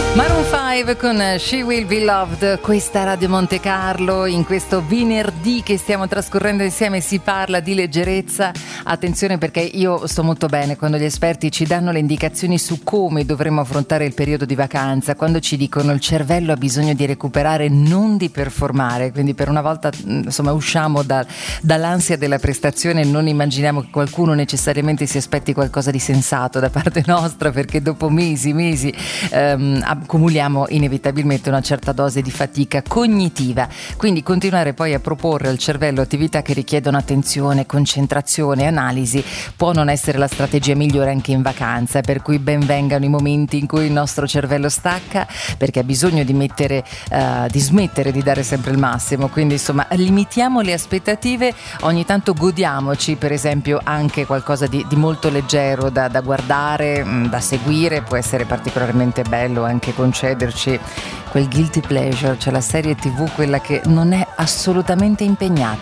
Maroon 5 con She Will Be Loved, questa Radio Monte Carlo. In questo venerdì che stiamo trascorrendo insieme si parla di leggerezza. Attenzione, perché io sto molto bene quando gli esperti ci danno le indicazioni su come dovremmo affrontare il periodo di vacanza, quando ci dicono il cervello ha bisogno di recuperare, non di performare. Quindi per una volta insomma usciamo dall'ansia della prestazione e non immaginiamo che qualcuno necessariamente si aspetti qualcosa di sensato da parte nostra, perché dopo mesi accumuliamo inevitabilmente una certa dose di fatica cognitiva. Quindi continuare poi a proporre al cervello attività che richiedono attenzione, concentrazione e analisi può non essere la strategia migliore anche in vacanza, per cui ben vengano i momenti in cui il nostro cervello stacca, perché ha bisogno di smettere di dare sempre il massimo. Quindi insomma limitiamo le aspettative, ogni tanto godiamoci per esempio anche qualcosa di molto leggero da guardare, da seguire. Può essere particolarmente bello anche concederci quel guilty pleasure, cioè la serie TV, quella che non è assolutamente impegnata.